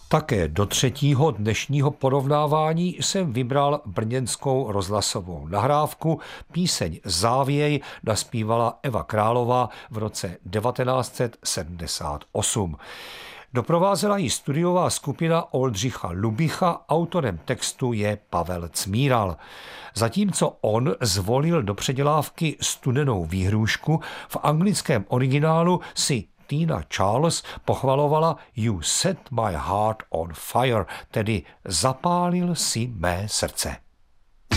Také do třetího dnešního porovnávání jsem vybral brněnskou rozhlasovou nahrávku. Píseň Závěj naspívala Eva Králová v roce 1978. Doprovázela ji studiová skupina Oldřicha Lubicha, autorem textu je Pavel Cmíral. Zatímco on zvolil do předělávky Studenou výhrůžku, v anglickém originálu si Tina Charles pochvalovala You set my heart on fire, tedy zapálil si mé srdce.